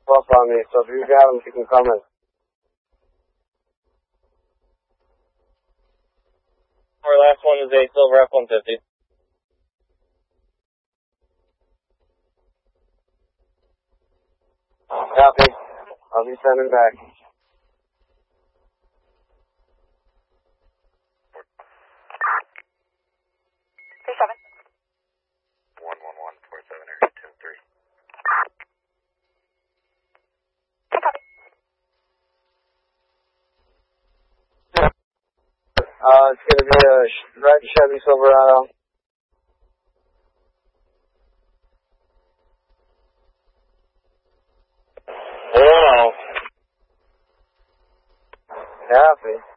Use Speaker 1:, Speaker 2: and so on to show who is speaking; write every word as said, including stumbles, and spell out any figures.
Speaker 1: Plus on me, so if you got them, you can come in.
Speaker 2: Our last one is a silver F one fifty.
Speaker 1: Copy. I'll be sending back.
Speaker 3: Three seven.
Speaker 4: One one one four seven area ten three.
Speaker 1: Uh, it's gonna be a red Chevy Silverado.
Speaker 2: Hello.
Speaker 1: Copy.